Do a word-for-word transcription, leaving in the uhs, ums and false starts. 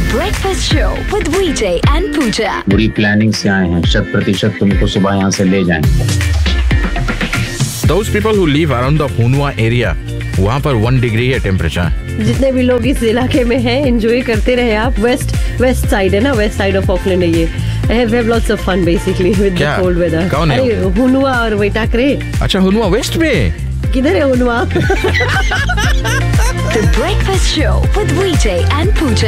Breakfast Show with Vijay and Pooja. बुरी planning से आए हैं, शत प्रतिशत तुमको सुबह यहाँ से ले जाएंगे. Those people who live around the Hunua area, वहाँ पर one degree है टेम्परेचर. जितने भी लोग इस इलाके में हैं, एंजॉय करते रहे आप. वेस्ट वेस्ट साइड है ना, वेस्ट साइड ऑफ ऑकलैंड है ये. I have, have lots of fun basically with the cold weather. कौन है? अरे हुनुआ और वैटाकरे. अच्छा, हुनुआ वेस्ट में. किधर है हुनुआ? The Breakfast Show with Vijay and Pooja.